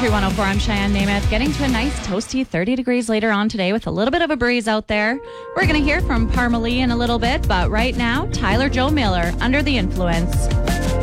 Country 104, I'm Cheyenne Namath, getting to a nice toasty 30 degrees later on today with a little bit of a breeze out there. We're going to hear from Parmalee in a little bit, but right now, Tyler Joe Miller, Under the Influence.